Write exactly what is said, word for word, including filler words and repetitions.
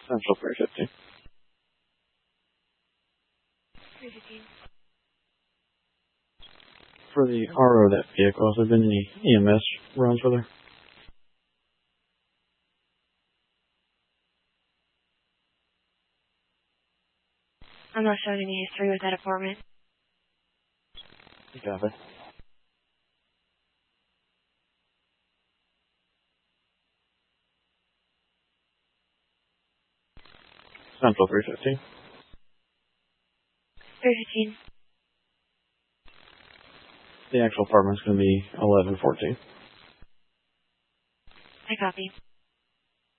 Central three fifty. three fifteen. For the R O of that vehicle, has there been any E M S runs with her? I'm not showing any history with that apartment. Copy. Central three fifteen. three fifteen. The actual apartment's going to be eleven fourteen. I copy.